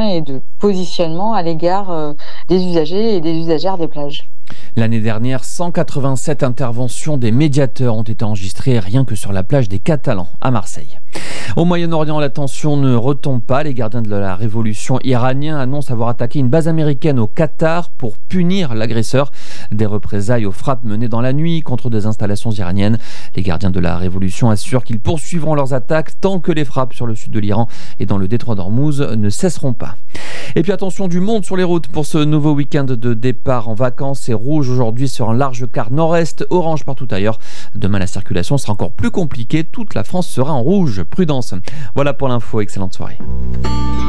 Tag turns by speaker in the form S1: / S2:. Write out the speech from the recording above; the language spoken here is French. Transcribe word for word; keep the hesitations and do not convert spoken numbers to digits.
S1: et de positionnement à l'égard euh, des usagers et des usagères des plages.
S2: L'année dernière, cent quatre-vingt-sept interventions des médiateurs ont été enregistrées rien que sur la plage des Catalans à Marseille. Au Moyen-Orient, la tension ne retombe pas. Les gardiens de la révolution iranien annoncent avoir attaqué une base américaine au Qatar pour punir l'agresseur. Des représailles aux frappes menées dans la nuit contre des installations iraniennes. Les gardiens de la révolution assurent qu'ils poursuivront leurs attaques tant que les frappes sur le sud de l'Iran et dans le détroit d'Ormuz ne cesseront pas. Et puis attention, du monde sur les routes pour ce nouveau week-end de départ en vacances. C'est rouge aujourd'hui sur un large quart nord-est, orange partout ailleurs. Demain, la circulation sera encore plus compliquée. Toute la France sera en rouge. Prudence. Voilà pour l'info. Excellente soirée.